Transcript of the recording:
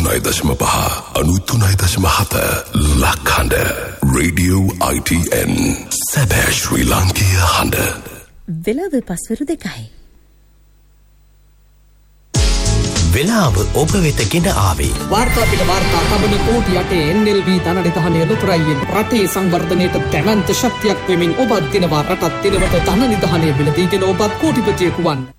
93.5 ලක්හඬ Radio ITN සැබෑ ශ්‍රී ලාංකීය හඬ. වෙලාව පස්වරු 2යි. වෙලාව ඔබ වෙත ගෙන ආවේ වාර්තා පිට වාර්තා තබන කෝටි 8 NLB ධනනිධානය ලොතරයියෙන් රටේ සංවර්ධනයට දැවැන්ත ශක්තියක් වෙමින් ඔබත් දිනවා රටත් දිනවට ධනනිධානය බිලදීගෙන ඔබත් කෝටිපතියෙකු වන්.